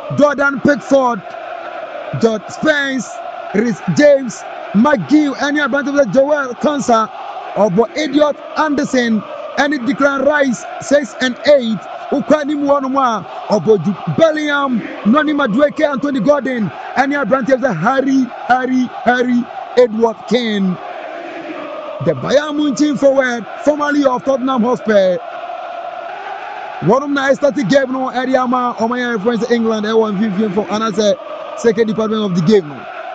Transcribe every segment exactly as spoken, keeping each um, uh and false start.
Jordan Pickford, George Spence, Rhys James, McGill, any abandon of Joel Konsa, or Idiot Anderson, any Declan Rice, six and eight, Ukwani Mwanwa, or Bellingham, Noni Madueke, Anthony Gordon, any abandon of Harry, Harry, Harry, Edward Kane. The Bayern Munich forward, formerly of Tottenham Hotspur. One of my starting game no area ma or my friends England I want Vivian for another second department of the game.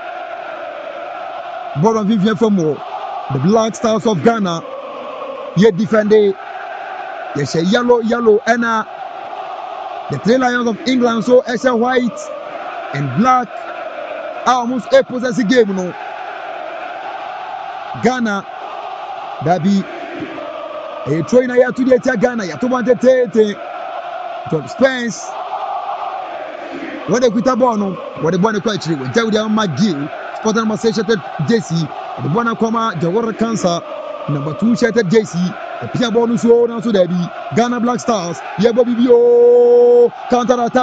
Bottom Vivian for more. The Black Stars of Ghana yet defended. They say yellow, yellow, and uh, the Three Lions of England so as a white and black almost a possessive game no. Ghana that be a trainer here to the Ghana ya to want to take George Spence what the quita bono what the bonnet quite with Jawdia McGill spot number six shattered J C the Bona Coma the water cancer number two shattered J C the Pia bonus so now to Debbie Ghana Black Stars Yabo B B O counter attack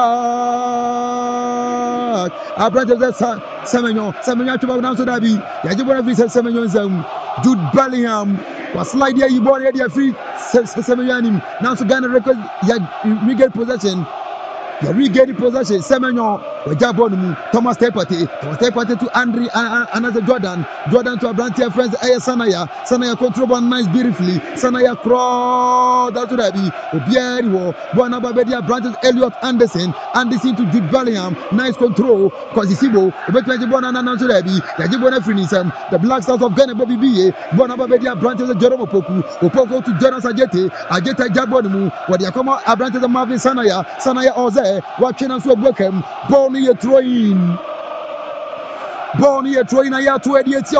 I brought the Semenyo Semenyo to down to Debbie Yajibona Visa Semenyo Jude Bellingham was slide here, you bought here free Semenyo now to Ghana record we get possession. You regain possession. Semenyo, Wajabonu, Thomas Tepati, Thomas Tepati to Andre, another Jordan, Jordan to a Abrantia friends, Aya Sanaya, Sanaya control one nice beautifully, Sanaya cross, that's what I be, Obiero, Buanababedia branches, Elliot Anderson, Anderson to Jude Bellingham, nice control, Cosisibo, Betwajibona and Nansurebi, Yajibona Finism, the Black Stars of Ghana, Bobby B, Buanababedia branches, Jerome Opoku, Opoko to Jonas Ajete, Ajeta Jabonu, what you come out, Abrantes of Marvin Sanaya, Sanaya Oze. Watching us with Wickham, Bonnie a train. Bonnie a train, I have to